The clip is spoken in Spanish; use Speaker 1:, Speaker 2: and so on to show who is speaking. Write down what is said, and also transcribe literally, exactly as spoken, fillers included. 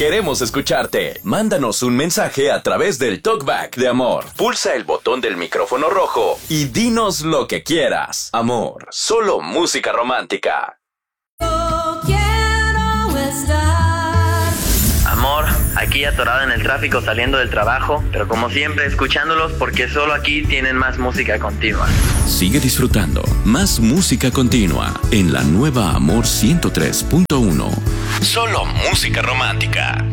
Speaker 1: Queremos escucharte. Mándanos un mensaje a través del Talkback de Amor. Pulsa el botón del micrófono rojo y dinos lo que quieras. Amor, solo música romántica.
Speaker 2: Amor, aquí atorado en el tráfico saliendo del trabajo, pero como siempre escuchándolos porque solo aquí tienen más música continua.
Speaker 3: Sigue disfrutando más música continua en la nueva Amor ciento tres punto uno.
Speaker 1: Solo música romántica.